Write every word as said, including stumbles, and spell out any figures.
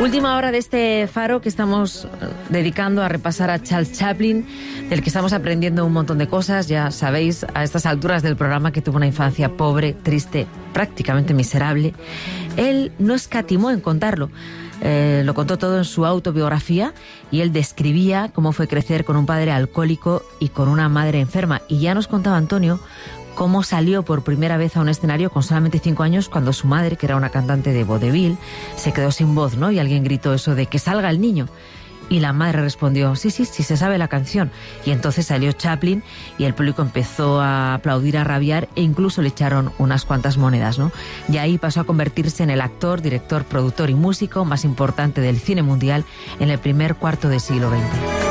Última hora de este faro que estamos dedicando a repasar a Charles Chaplin, del que estamos aprendiendo un montón de cosas. Ya sabéis, a estas alturas del programa, que tuvo una infancia pobre, triste, prácticamente miserable. Él no escatimó en contarlo. Eh, lo contó todo en su autobiografía y él describía cómo fue crecer con un padre alcohólico y con una madre enferma. Y ya nos contaba Antonio cómo salió por primera vez a un escenario con solamente cinco años, cuando su madre, que era una cantante de vodevil, se quedó sin voz, ¿no? Y alguien gritó eso de que salga el niño. Y la madre respondió, sí, sí, sí se sabe la canción. Y entonces salió Chaplin y el público empezó a aplaudir, a rabiar, e incluso le echaron unas cuantas monedas, ¿no? Y ahí pasó a convertirse en el actor, director, productor y músico más importante del cine mundial en el primer cuarto del siglo veinte.